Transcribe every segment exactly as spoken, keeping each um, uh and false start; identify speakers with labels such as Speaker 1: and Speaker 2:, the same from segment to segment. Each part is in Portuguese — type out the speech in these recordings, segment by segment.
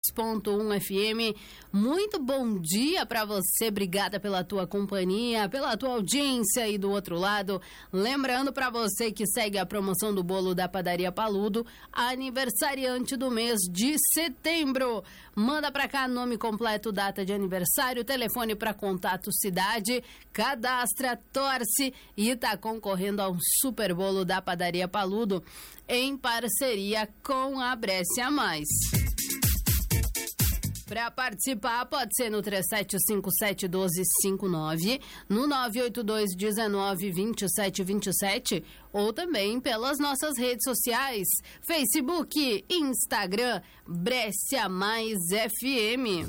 Speaker 1: ponto um F M. Muito bom dia para você, obrigada pela tua companhia, pela tua audiência aí do outro lado. Lembrando para você que segue a promoção do bolo da Padaria Paludo, aniversariante do mês de setembro. Manda para cá nome completo, data de aniversário, telefone para contato, cidade, cadastra, torce e tá concorrendo a um super bolo da Padaria Paludo em parceria com a Brescia Mais. Para participar, pode ser no três sete cinco sete um dois cinco nove, no nove oito dois um nove dois sete dois sete ou também pelas nossas redes sociais, Facebook, Instagram, Brescia Mais F M.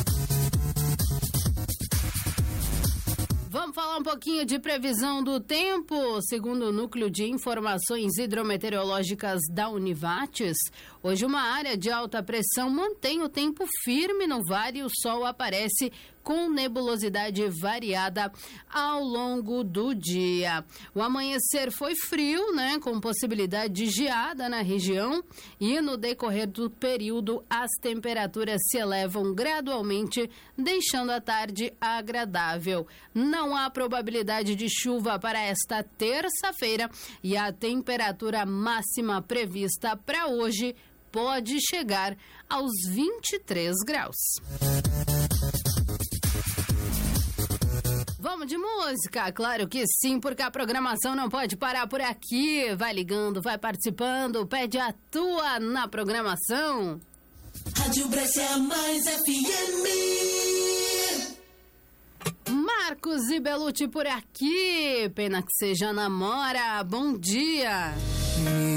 Speaker 1: Vamos falar um pouquinho de previsão do tempo. Segundo o Núcleo de Informações Hidrometeorológicas da Univates, hoje uma área de alta pressão mantém o tempo firme no vale e o sol aparece com nebulosidade variada ao longo do dia. O amanhecer foi frio, né, com possibilidade de geada na região, e no decorrer do período as temperaturas se elevam gradualmente, deixando a tarde agradável. Não há probabilidade de chuva para esta terça-feira e a temperatura máxima prevista para hoje pode chegar aos vinte e três graus. Vamos de música? Claro que sim, porque a programação não pode parar por aqui. Vai ligando, vai participando, pede a tua na programação.
Speaker 2: Rádio Brescia Mais F M.
Speaker 1: Marcos e Belucci por aqui. Pena que seja namora. Bom dia.